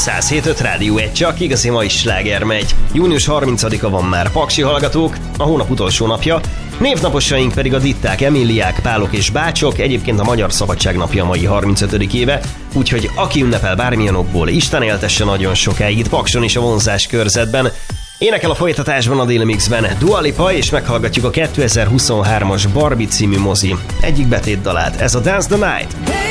107.5 Rádió 1, csak igazi mai sláger megy. Június 30-a van már, paksi hallgatók, a hónap utolsó napja. Névnaposaink pedig a Ditták, Emíliák, Pálok és Bácsok, egyébként a Magyar Szabadság napja mai 35. éve, úgyhogy aki ünnepel bármilyen okból, Isten éltesse nagyon sokáig itt Pakson is a vonzás körzetben. Énekel a folytatásban a Daily Mixben Dua Lipa, és meghallgatjuk a 2023-as Barbie című mozi egyik betétdalát, ez a Dance the Night.